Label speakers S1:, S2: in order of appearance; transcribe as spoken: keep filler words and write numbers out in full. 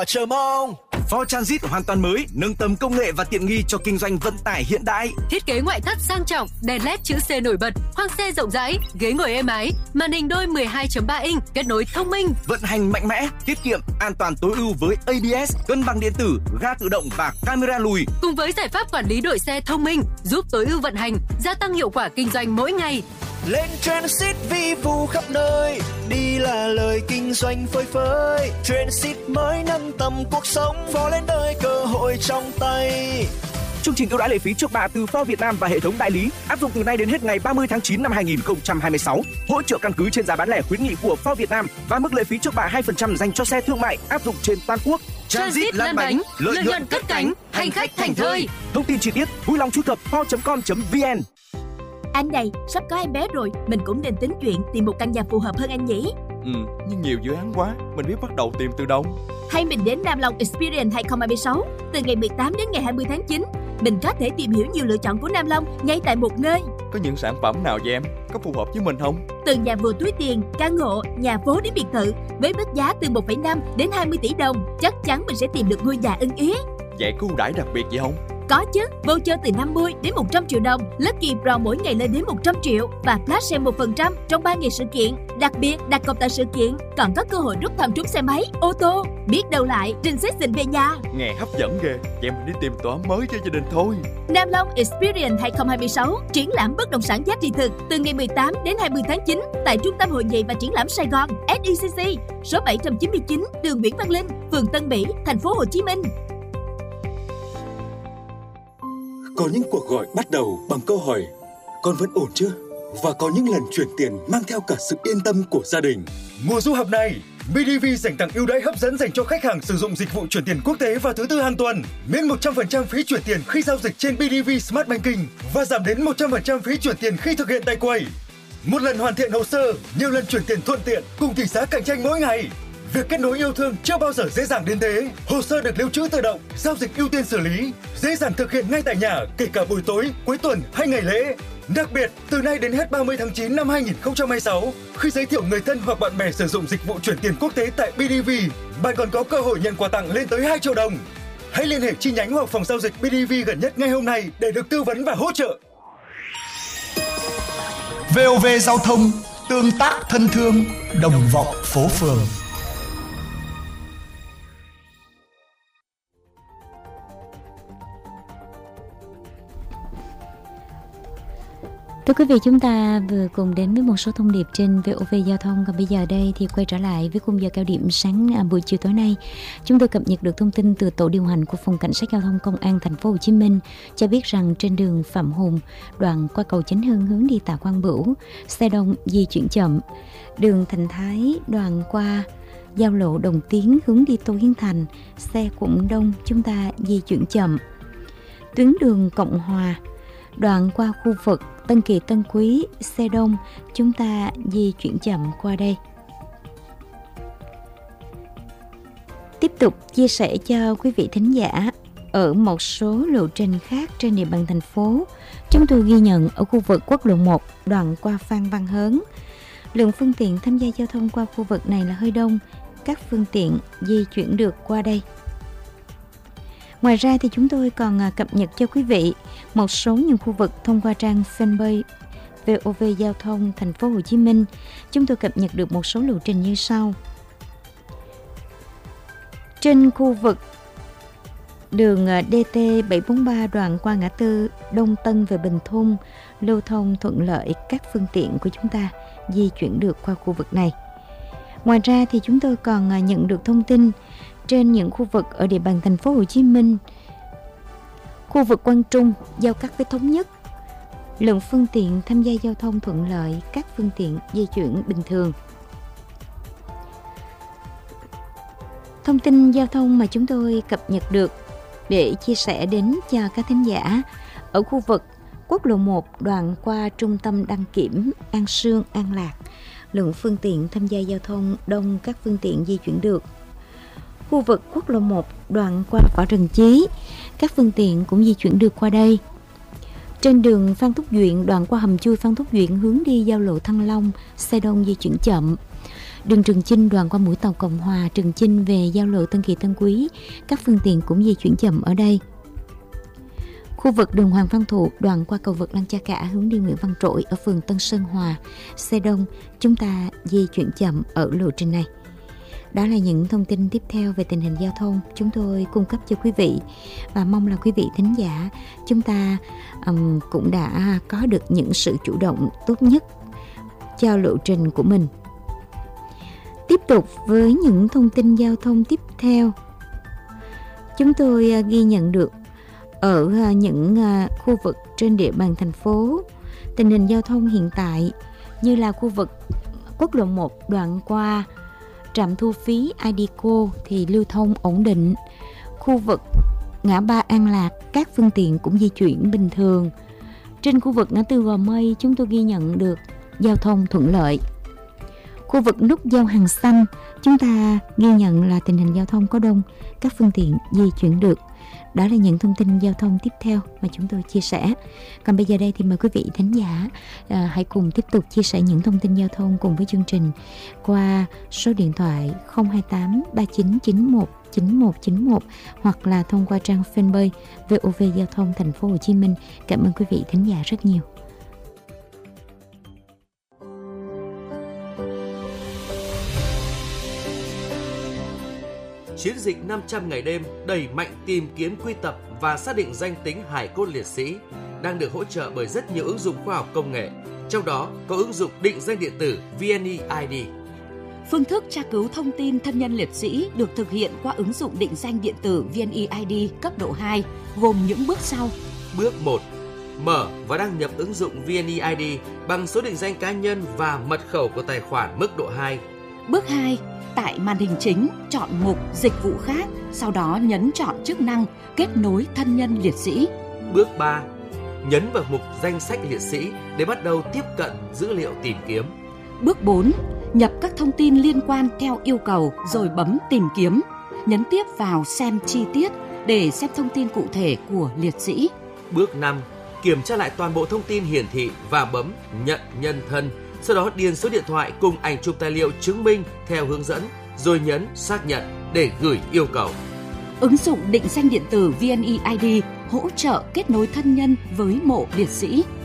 S1: Chờ mong. Ford Transit hoàn toàn mới, nâng tầm công nghệ và tiện nghi cho kinh doanh vận tải hiện đại.
S2: Thiết kế ngoại thất sang trọng, đèn led chữ C nổi bật, khoang xe rộng rãi, ghế ngồi êm ái, màn hình đôi mười hai chấm ba inch, kết nối thông minh,
S1: vận hành mạnh mẽ, tiết kiệm, an toàn tối ưu với a bê ét, cân bằng điện tử, ga tự động và camera lùi.
S2: Cùng với giải pháp quản lý đội xe thông minh, giúp tối ưu vận hành, gia tăng hiệu quả kinh doanh mỗi ngày.
S3: Lên Transit vi vu khắp nơi, đi là lời kinh doanh phơi phới. Transit mới nâng tầm cuộc sống, phó lên đời cơ hội trong tay.
S1: Chương trình ưu đãi lệ phí trước bạ từ Ford Việt Nam và hệ thống đại lý áp dụng từ nay đến hết ngày ba mươi tháng chín năm hai nghìn không trăm hai mươi sáu. Hỗ trợ căn cứ trên giá bán lẻ khuyến nghị của Ford Việt Nam và mức lệ phí trước bạ hai phần trăm dành cho xe thương mại áp dụng trên toàn quốc.
S2: Transit lăn bánh, lợi nhuận cất cánh, hành khách thành thơi.
S1: Thông tin chi tiết vui lòng truy cập ford chấm com chấm vn.
S4: Anh này, sắp có em bé rồi, mình cũng nên tính chuyện tìm một căn nhà phù hợp hơn anh nhỉ?
S5: Ừ, nhưng nhiều dự án quá, mình biết bắt đầu tìm từ đâu.
S4: Hay mình đến Nam Long Experience hai không hai sáu, từ ngày mười tám đến ngày hai mươi tháng chín. Mình có thể tìm hiểu nhiều lựa chọn của Nam Long ngay tại một nơi.
S5: Có những sản phẩm nào vậy em? Có phù hợp với mình không?
S4: Từ nhà vừa túi tiền, căn hộ, nhà phố đến biệt thự, với mức giá từ một phẩy năm đến hai mươi tỷ đồng, chắc chắn mình sẽ tìm được ngôi nhà ưng ý.
S5: Vậy có ưu đãi đặc biệt gì không?
S4: Có chứ, voucher từ năm mươi đến một trăm triệu đồng, Lucky Pro mỗi ngày lên đến một trăm triệu và flash sale một phần trăm trong ba ngày sự kiện. Đặc biệt, đặt cọc tại sự kiện còn có cơ hội rút thăm trúng xe máy, ô tô. Biết đâu lại, Princess dình về nhà.
S5: Nghe hấp dẫn ghê, vậy mình đi tìm tòa mới cho gia đình thôi.
S4: Nam Long Experience hai không hai sáu, triển lãm bất động sản giá trị thực từ ngày mười tám đến hai mươi tháng chín tại Trung tâm Hội nghị và Triển lãm Sài Gòn ét i xê xê, số bảy trăm chín mươi chín đường Nguyễn Văn Linh, phường Tân Mỹ, thành phố Hồ Chí Minh.
S6: Có những cuộc gọi bắt đầu bằng câu hỏi con vẫn ổn chưa? Và có những lần chuyển tiền mang theo cả sự yên tâm của gia đình.
S7: Mùa du học này, bê đê vê dành tặng ưu đãi hấp dẫn dành cho khách hàng sử dụng dịch vụ chuyển tiền quốc tế vào thứ tư hàng tuần. Miễn một trăm phần trăm phí chuyển tiền khi giao dịch trên bê đê vê Smart Banking và giảm đến một trăm phần trăm phí chuyển tiền khi thực hiện tại quầy. Một lần hoàn thiện hồ sơ, nhiều lần chuyển tiền thuận tiện cùng tỷ giá cạnh tranh mỗi ngày. Việc kết nối yêu thương chưa bao giờ dễ dàng đến thế. Hồ sơ được lưu trữ tự động, giao dịch ưu tiên xử lý, dễ dàng thực hiện ngay tại nhà, kể cả buổi tối, cuối tuần hay ngày lễ. Đặc biệt, từ nay đến hết ba mươi tháng chín năm hai nghìn không trăm hai mươi sáu, khi giới thiệu người thân hoặc bạn bè sử dụng dịch vụ chuyển tiền quốc tế tại bê đê vê, bạn còn có cơ hội nhận quà tặng lên tới hai triệu đồng. Hãy liên hệ chi nhánh hoặc phòng giao dịch bê đê vê gần nhất ngay hôm nay để được tư vấn và hỗ trợ.
S8: vê o vê Giao thông, tương tác thân thương, đồng vọng phố phường.
S9: Thưa quý vị, chúng ta vừa cùng đến với một số thông điệp trên vê o vê Giao thông. Còn bây giờ đây thì quay trở lại với khung giờ cao điểm sáng à, buổi chiều tối nay. Chúng tôi cập nhật được thông tin từ tổ điều hành của Phòng Cảnh sát Giao thông Công an Thành phố Hồ Chí Minh cho biết rằng trên đường Phạm Hùng, đoạn qua cầu Chánh Hưng hướng đi Tạ Quang Bửu, xe đông di chuyển chậm. Đường Thành Thái, đoạn qua giao lộ Đồng Tiến hướng đi Tô Hiến Thành, xe cũng đông, chúng ta di chuyển chậm. Tuyến đường Cộng Hòa, đoạn qua khu vực Tân Kỳ Tân Quý, xe đông, chúng ta di chuyển chậm qua đây. Tiếp tục chia sẻ cho quý vị thính giả ở một số lộ trình khác trên địa bàn thành phố. Chúng tôi ghi nhận ở khu vực quốc lộ một, đoạn qua Phan Văn Hớn, lượng phương tiện tham gia giao thông qua khu vực này là hơi đông, các phương tiện di chuyển được qua đây. Ngoài ra thì chúng tôi còn cập nhật cho quý vị một số những khu vực thông qua trang fanpage vê o vê Giao thông Thành phố Hồ Chí Minh. Chúng tôi cập nhật được một số lộ trình như sau. Trên khu vực đường đê tê bảy bốn ba đoạn qua ngã tư Đông Tân về Bình Thung, lưu thông thuận lợi, các phương tiện của chúng ta di chuyển được qua khu vực này. Ngoài ra thì chúng tôi còn nhận được thông tin trên những khu vực ở địa bàn Thành phố Hồ Chí Minh, khu vực Quang Trung giao cắt với Thống Nhất, lượng phương tiện tham gia giao thông thuận lợi, các phương tiện di chuyển bình thường. Thông tin giao thông mà chúng tôi cập nhật được để chia sẻ đến cho các thính giả ở khu vực quốc lộ một đoạn qua trung tâm đăng kiểm An Sương, An Lạc, lượng phương tiện tham gia giao thông đông, các phương tiện di chuyển được. Khu vực quốc lộ một đoạn qua Võ Trần Chí, các phương tiện cũng di chuyển được qua đây. Trên đường Phan Thúc Duyện đoạn qua hầm chui Phan Thúc Duyện hướng đi giao lộ Thăng Long, xe đông di chuyển chậm. Đường Trường Chinh đoạn qua mũi tàu Cộng Hòa, Trường Chinh về giao lộ Tân Kỳ Tân Quý, các phương tiện cũng di chuyển chậm ở đây. Khu vực đường Hoàng Văn Thụ đoạn qua cầu vượt Lăng Cha Cả hướng đi Nguyễn Văn Trỗi ở phường Tân Sơn Hòa, xe đông, chúng ta di chuyển chậm ở lộ trình này. Đó là những thông tin tiếp theo về tình hình giao thông chúng tôi cung cấp cho quý vị, và mong là quý vị thính giả chúng ta um, cũng đã có được những sự chủ động tốt nhất cho lộ trình của mình. Tiếp tục với những thông tin giao thông tiếp theo, chúng tôi uh, ghi nhận được ở uh, những uh, khu vực trên địa bàn thành phố, tình hình giao thông hiện tại như là khu vực quốc lộ một đoạn qua trạm thu phí Ideco thì lưu thông ổn định. Khu vực ngã ba An Lạc các phương tiện cũng di chuyển bình thường. Trên khu vực ngã tư Gò Mây chúng tôi ghi nhận được giao thông thuận lợi. Khu vực nút giao Hàng Xanh chúng ta ghi nhận là tình hình giao thông có đông, các phương tiện di chuyển được. Đó là những thông tin giao thông tiếp theo mà chúng tôi chia sẻ. Còn bây giờ đây thì mời quý vị thính giả à, hãy cùng tiếp tục chia sẻ những thông tin giao thông cùng với chương trình qua số điện thoại không hai tám ba chín chín một chín một chín một hoặc là thông qua trang fanpage vê o vê Giao thông Thành phố Hồ Chí Minh. Cảm ơn quý vị thính giả rất nhiều.
S10: Chiến dịch năm trăm ngày đêm đẩy mạnh tìm kiếm, quy tập và xác định danh tính hài cốt liệt sĩ đang được hỗ trợ bởi rất nhiều ứng dụng khoa học công nghệ, trong đó có ứng dụng định danh điện tử vê en e i đê.
S11: Phương thức tra cứu thông tin thân nhân liệt sĩ được thực hiện qua ứng dụng định danh điện tử vê en e i đê cấp độ hai, gồm những bước sau.
S10: Bước một. Mở và đăng nhập ứng dụng vê en e i đê bằng số định danh cá nhân và mật khẩu của tài khoản mức độ hai.
S11: Bước hai. Tại màn hình chính, chọn mục Dịch vụ khác, sau đó nhấn chọn chức năng Kết nối thân nhân liệt sĩ.
S10: Bước ba. Nhấn vào mục Danh sách liệt sĩ để bắt đầu tiếp cận dữ liệu tìm kiếm.
S11: Bước bốn. Nhập các thông tin liên quan theo yêu cầu rồi bấm Tìm kiếm. Nhấn tiếp vào Xem chi tiết để xem thông tin cụ thể của liệt sĩ.
S10: Bước năm. Kiểm tra lại toàn bộ thông tin hiển thị và bấm Nhận nhân thân. Sau đó điền số điện thoại cùng ảnh chụp tài liệu chứng minh theo hướng dẫn, rồi nhấn xác nhận để gửi yêu cầu.
S11: Ứng dụng định danh điện tử vê en e i đê hỗ trợ kết nối thân nhân với mộ liệt sĩ.